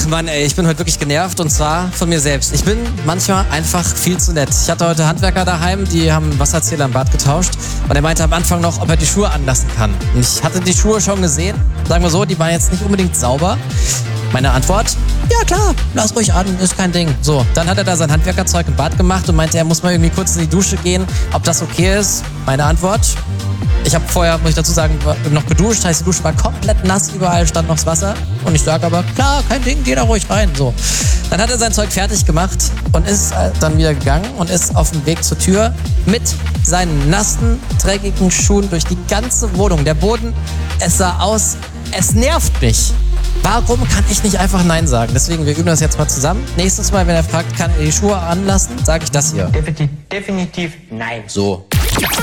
Ach Mann, ey, ich bin heute wirklich genervt und zwar von mir selbst. Ich bin manchmal einfach viel zu nett. Ich hatte heute Handwerker daheim, die haben einen Wasserzähler im Bad getauscht und er meinte am Anfang noch, ob er die Schuhe anlassen kann. Und ich hatte die Schuhe schon gesehen, sagen wir so, die waren jetzt nicht unbedingt sauber. Meine Antwort, ja klar, lass ruhig an, ist kein Ding. So, dann hat er da sein Handwerkerzeug im Bad gemacht und meinte, er muss mal irgendwie kurz in die Dusche gehen, ob das okay ist. Meine Antwort, ich habe vorher, muss ich dazu sagen, noch geduscht, heißt die Dusche war komplett nass, überall stand noch das Wasser. Und ich sage aber, klar, kein Ding, geh da ruhig rein. So. Dann hat er sein Zeug fertig gemacht und ist dann wieder gegangen und ist auf dem Weg zur Tür mit seinen nassen, dreckigen Schuhen durch die ganze Wohnung. Der Boden, es sah aus, es nervt mich. Warum kann ich nicht einfach Nein sagen? Deswegen, wir üben das jetzt mal zusammen. Nächstes Mal, wenn er fragt, kann er die Schuhe anlassen, sage ich das hier. Definitiv nein. So.